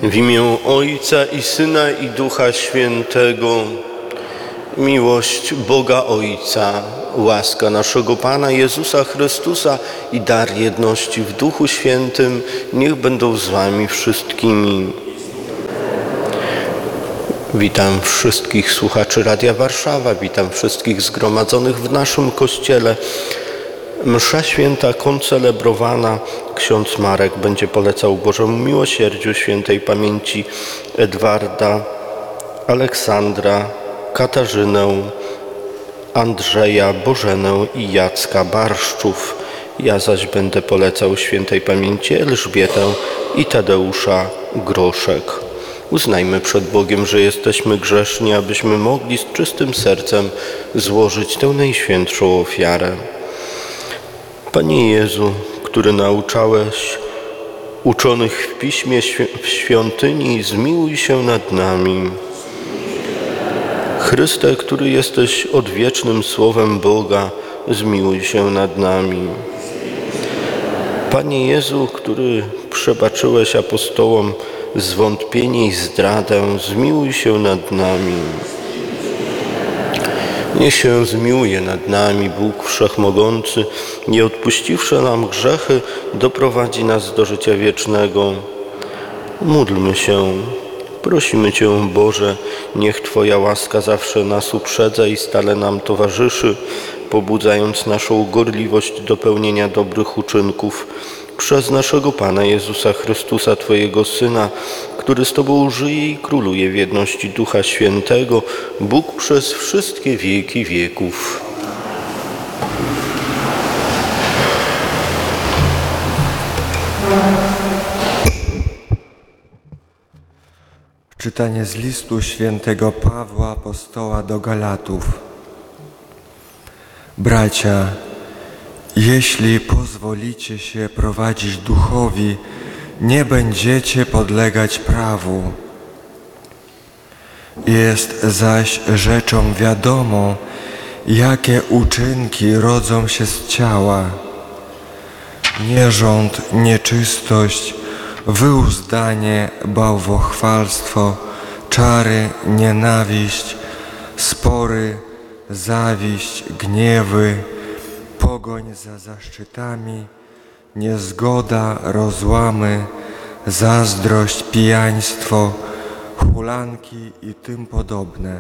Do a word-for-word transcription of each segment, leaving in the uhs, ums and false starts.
W imię Ojca i Syna i Ducha Świętego. Miłość Boga Ojca, łaska naszego Pana Jezusa Chrystusa i dar jedności w Duchu Świętym niech będą z wami wszystkimi. Witam wszystkich słuchaczy Radia Warszawa, witam wszystkich zgromadzonych w naszym kościele. Msza święta koncelebrowana, ksiądz Marek będzie polecał Bożemu Miłosierdziu świętej pamięci Edwarda, Aleksandra, Katarzynę, Andrzeja, Bożenę i Jacka Barszczów. Ja zaś będę polecał świętej pamięci Elżbietę i Tadeusza Groszek. Uznajmy przed Bogiem, że jesteśmy grzeszni, abyśmy mogli z czystym sercem złożyć tę najświętszą ofiarę. Panie Jezu, który nauczałeś uczonych w Piśmie w świątyni, zmiłuj się nad nami. Chryste, który jesteś odwiecznym Słowem Boga, zmiłuj się nad nami. Panie Jezu, który przebaczyłeś apostołom zwątpienie i zdradę, zmiłuj się nad nami. Niech się zmiłuje nad nami Bóg Wszechmogący, nie odpuściwszy nam grzechy, doprowadzi nas do życia wiecznego. Módlmy się. Prosimy Cię, Boże, niech Twoja łaska zawsze nas uprzedza i stale nam towarzyszy, pobudzając naszą gorliwość do pełnienia dobrych uczynków przez naszego Pana Jezusa Chrystusa, Twojego Syna, który z Tobą żyje i króluje w jedności Ducha Świętego, Bóg przez wszystkie wieki wieków. Czytanie z listu świętego Pawła apostoła do Galatów. Bracia, jeśli pozwolicie się prowadzić duchowi, nie będziecie podlegać prawu. Jest zaś rzeczą wiadomą, jakie uczynki rodzą się z ciała. Nierząd, nieczystość, wyuzdanie, bałwochwalstwo, czary, nienawiść, spory, zawiść, gniewy, pogoń za zaszczytami, niezgoda, rozłamy, zazdrość, pijaństwo, hulanki i tym podobne.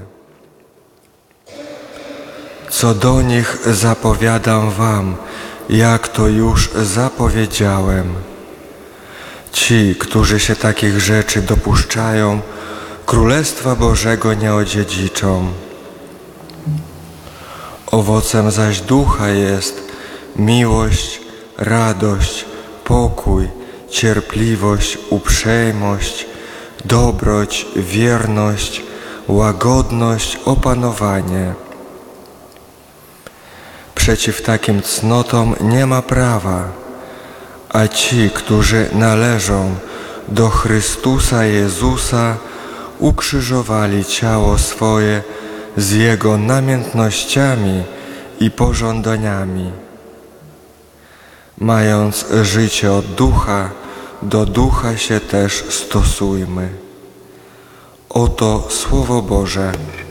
Co do nich zapowiadam wam, jak to już zapowiedziałem. Ci, którzy się takich rzeczy dopuszczają, Królestwa Bożego nie odziedziczą. Owocem zaś ducha jest miłość, radość, pokój, cierpliwość, uprzejmość, dobroć, wierność, łagodność, opanowanie. Przeciw takim cnotom nie ma prawa, a ci, którzy należą do Chrystusa Jezusa, ukrzyżowali ciało swoje z Jego namiętnościami i pożądaniami. Mając życie od ducha, do ducha się też stosujmy. Oto Słowo Boże.